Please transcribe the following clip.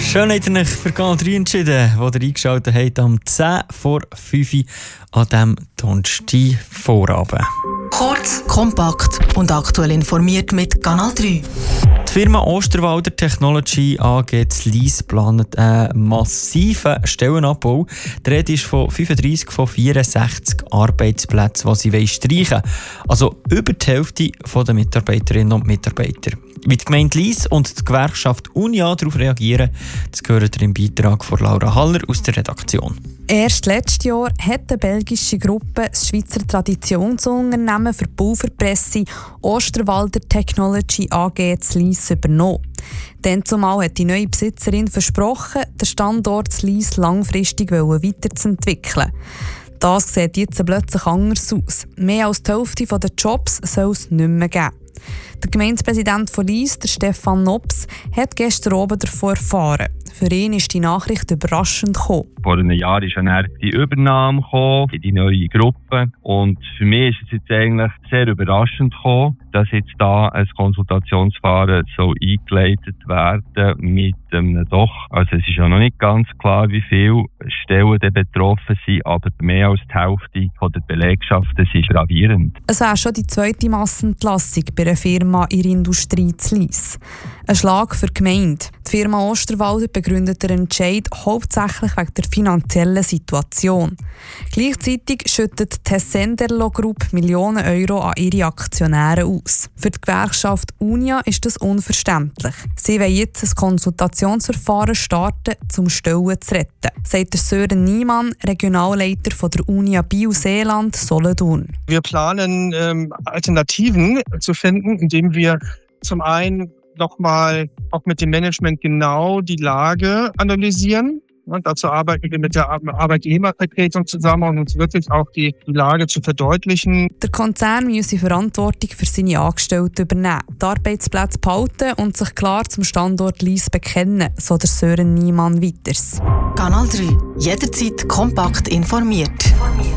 Schön, dass ihr euch für Kanal 3 entschieden, wo ihr eingeschaltet habt am 10 vor 5 Uhr an diesem Donnerstagvorabend. Kurz, kompakt und aktuell informiert mit Kanal 3. Die Firma Osterwalder Technology AG Lyss plant einen massiven Stellenabbau. Die Rede ist von 35 von 64 Arbeitsplätzen, die sie streichen wollen. Also über die Hälfte der Mitarbeiterinnen und Mitarbeiter. Wie die Gemeinde Lyss und die Gewerkschaft Unia darauf reagieren, das gehört ihr im Beitrag von Laura Haller aus der Redaktion. Erst letztes Jahr hat die belgische Gruppe das Schweizer Traditionsunternehmen für Pulverpresse Osterwalder Technology AG Lyss übernommen. Dann zumal hat die neue Besitzerin versprochen, den Standort Lyss langfristig weiterzuentwickeln. Das sieht jetzt plötzlich anders aus. Mehr als die Hälfte der Jobs soll es nicht mehr geben. Der Gemeindepräsident von Lyss, der Stefan Nops, hat gestern Abend davon erfahren. Für ihn ist die Nachricht überraschend gekommen. Vor einem Jahr ist dann die Übernahme gekommen, in die neue Gruppe. Und für mich ist es jetzt eigentlich sehr überraschend gekommen, dass jetzt da ein Konsultationsverfahren so eingeleitet werden mit einem doch. Also es ist ja noch nicht ganz klar, wie viele Stellen betroffen sind, aber mehr als die Hälfte der Belegschaft, das ist gravierend. Es wäre schon die zweite Massenentlassung bei einer Firma in der Industrie zu Lyss. Ein Schlag für die Gemeinde. Die Firma Osterwalder begründet den Entscheid hauptsächlich wegen der finanziellen Situation. Gleichzeitig schüttet die Tessenderlo Group Millionen Euro an ihre Aktionäre aus. Für die Gewerkschaft Unia ist das unverständlich. Sie wollen jetzt ein Konsultationsverfahren starten, um Stellen zu retten, sagt der Sören Niemann, Regionalleiter von der Unia Biel-Seeland Solothurn. Wir planen Alternativen zu finden, indem wir zum einen nochmal auch mit dem Management genau die Lage analysieren. Und dazu arbeiten wir mit der Arbeitgebervertretung zusammen, um uns wirklich auch die Lage zu verdeutlichen. Der Konzern müsse Verantwortung für seine Angestellten übernehmen, die Arbeitsplätze behalten und sich klar zum Standort Lyss bekennen, so der Sören Niemann weiters. Kanal 3. Jederzeit kompakt informiert.